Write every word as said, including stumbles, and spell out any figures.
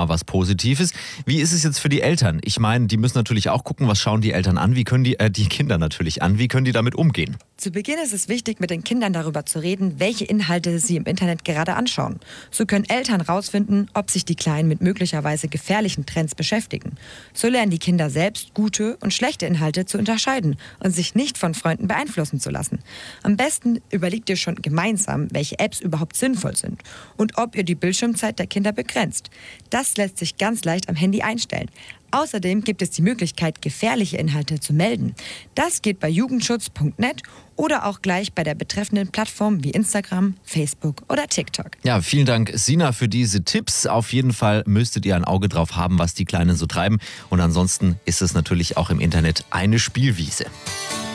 mal was Positives. Wie ist es jetzt für die Eltern? Ich meine, die müssen natürlich auch gucken, was schauen die Eltern an, wie können die, äh, die Kinder natürlich an, wie können die damit umgehen? Zu Beginn ist es wichtig, mit den Kindern darüber zu reden, welche Inhalte sie im Internet gerade anschauen. So können Eltern rausfinden, ob sich die Kleinen mit möglicherweise gefährlichen Trends beschäftigen. So lernen die Kinder selbst, gute und schlechte Inhalte zu unterscheiden und sich nicht von Freunden beeinflussen zu lassen. Am besten überlegt ihr schon gemeinsam, welche Apps überhaupt sinnvoll sind und ob ihr die Bildschirmzeit der Kinder begrenzt. Das lässt sich ganz leicht am Handy einstellen. Außerdem gibt es die Möglichkeit, gefährliche Inhalte zu melden. Das geht bei jugendschutz punkt net oder auch gleich bei der betreffenden Plattform wie Instagram, Facebook oder TikTok. Ja, vielen Dank, Sina, für diese Tipps. Auf jeden Fall müsstet ihr ein Auge drauf haben, was die Kleinen so treiben. Und ansonsten ist es natürlich auch im Internet eine Spielwiese.